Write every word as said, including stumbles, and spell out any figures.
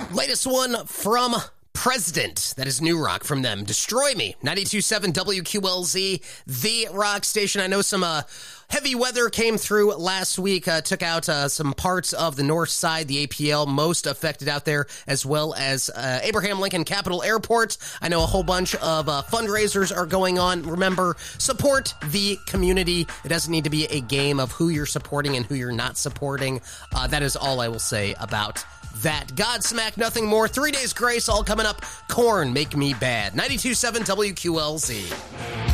Latest one from President. That is new rock from them. Destroy Me. ninety-two point seven W Q L Z, the rock station. I know some uh, heavy weather came through last week, uh, took out uh, some parts of the north side, the A P L, most affected out there, as well as uh, Abraham Lincoln Capital Airport. I know a whole bunch of uh, fundraisers are going on. Remember, support the community. It doesn't need to be a game of who you're supporting and who you're not supporting. Uh, that is all I will say about that. Godsmack, nothing more. Three Days Grace, all coming up. Korn, Make Me Bad. ninety-two point seven W Q L Z.